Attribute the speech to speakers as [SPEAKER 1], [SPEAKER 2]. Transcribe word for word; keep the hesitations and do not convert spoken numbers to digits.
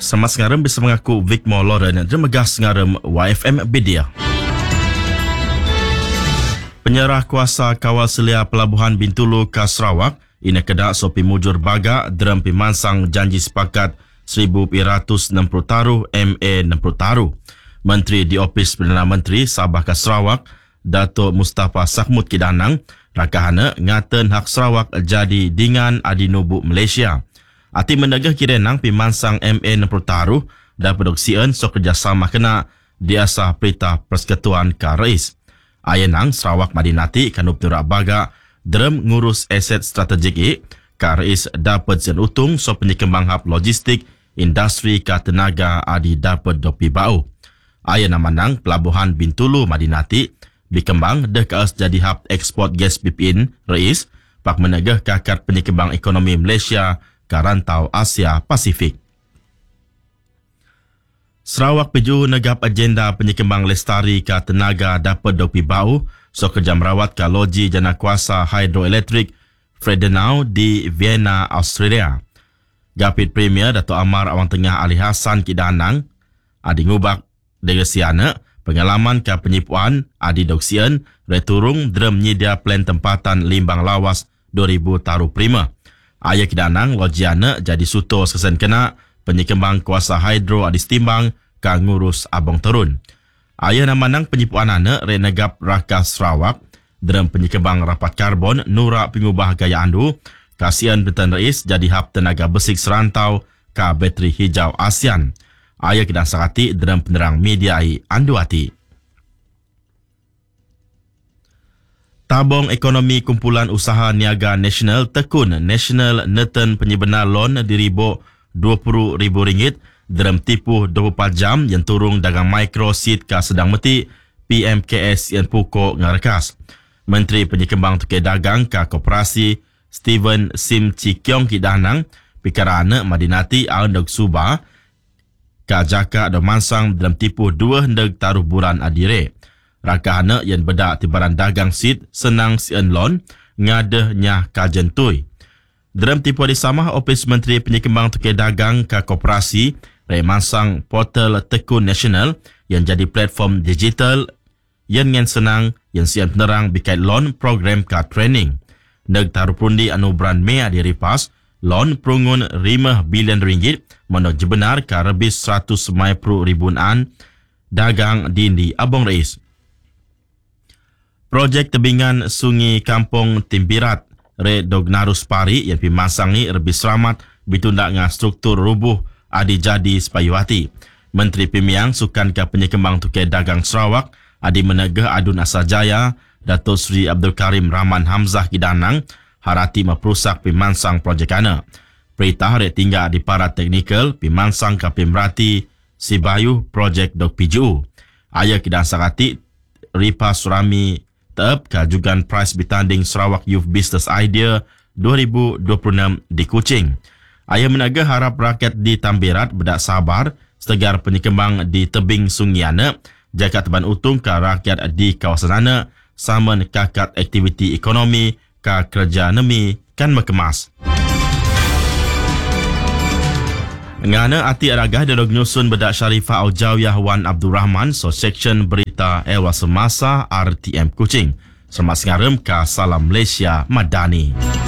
[SPEAKER 1] Selamat sengaram bersama aku Vicmore Lauren. Terima kasih sengaram Y F M Media. Penyerah kuasa kawal selia Pelabuhan Bintulu ke Sarawak ina kedak sopi mujur baga dalam pimansang janji sepakat seribu ratus enam puluh taruh M A enam puluh taruh. Menteri di Ofis Perdana Menteri Sabah ke Sarawak, Datuk Mustafa Sakhmud Kidanang, rakahana ngaten hak Sarawak jadi dingan adinubu Malaysia. Ati menegah kirenang pimansang M A enam puluh taruh dan produksian so kerjasama kena diasah perintah Persekutuan ke Rais. Ayenang Sarawak Madinati kanup nurak baga dalam ngurus aset strategik i ke Rais dapat sen utung so penyekembang hab logistik industri ke tenaga adi dapat dopi bau. Ayenang manang Pelabuhan Bintulu Madinati dikembang deh keas jadi hab ekspor gas B P I N Rais pak menegah kakad penyekembang ekonomi Malaysia ke rantau Asia Pasifik. Sarawak peju negap agenda penyekembang lestari ke tenaga dapat dopi bau so kerja merawat ke loji jana kuasa hidroelektrik Fredenau di Vienna, Australia. Gapit Premier Dato' Amar Awang Tengah Ali Hassan Kidanang adi ngubak degasiana pengalaman ke penyipuan adi doksian returung dalam nyedia plan tempatan limbang lawas dua ribu taruh prima. Ayah Kidanang lojiana jadi suto sesen kena penyekembang kuasa hidro adi stimbang ke ngurus abang turun. Ayah namanang penyipuan ana renegap rakas Sarawak dalam penyekembang rapat karbon nura pengubah gaya andu kasihan Pertuan Rais jadi hab tenaga besik serantau ke bateri hijau ASEAN. Ayah Kidanang sakati dalam penerang media i andu hati. Tabung Ekonomi Kumpulan Usaha Niaga Nasional tekun National Neten penyebenar loan diribu dua puluh ribu ringgit dalam tipu dua puluh empat jam yang turung dagang mikro seed ke sedang meti P M K S yang pukul ngarakas. Menteri Penyekembang Tukai Dagang ke Koperasi Steven Sim Chikyong Kidanang pikarana Madinati Aundog Suba ke jaka dan mansang dalam tipu dua hendeg taruh bulan adire. Rakahana yang bedak tibaran dagang seed senang sien loan ngadehnya kajentui. Dalam tipu di sama Ofis Menteri Penyekembang Tukai Dagang ke Koperasi remansang portal Tekun Nasional yang jadi platform digital yang ngan senang yang sian penerang bikait loan program ke training. Neg taruh pundi anu brand mea di ripas loan perungun lima bilion ringgit menok jebenar ke lebih seratus sembilan puluh ribuan dagang dindi Abang Rais. Projek tebingan Sungai Kampung Timbirat Re Dognarus Pari yang pimasangi lebih selamat bitunda ngah struktur rubuh adi jadi sepayuhati. Menteri Pemiang Sukan ke Penyekembang Tukai Dagang Sarawak adi menegah adun Asajaya Datuk Seri Abdul Karim Rahman Hamzah Kidanang harati meperusak pimansang projek ana. Perintah re tinggal di para teknikal pimansang ke Pemrati Sibayu projek Dok P J U. Ayah Kidan sakati Ripa Surami Tep kajugan prize bertanding Sarawak Youth Business Idea dua ribu dua puluh enam di Kuching. Ayah menaga harap rakyat di Tambirat bedak sabar setegar penyekembang di tebing Sungai Ana jaga teban utung ke rakyat di kawasan ana sama kakat aktiviti ekonomi ke kerja nemi kan mekemas. Ngana ati aragah dalog nyusun bedak Syarifah Aujawiyah Wan Abdul Rahman so section berita Ewa Semasa R T M Kuching. Selamat sengaram ke Salam Malaysia Madani.